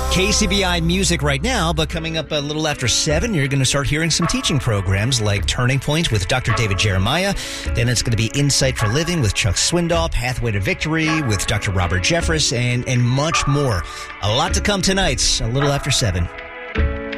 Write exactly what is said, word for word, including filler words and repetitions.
K C B I music right now, but coming up a little after seven, you're going to start hearing some teaching programs like Turning Point with Doctor David Jeremiah. Then it's going to be Insight for Living with Chuck Swindoll, Pathway to Victory with Doctor Robert Jeffress, and, and much more. A lot to come tonight, a little after seven.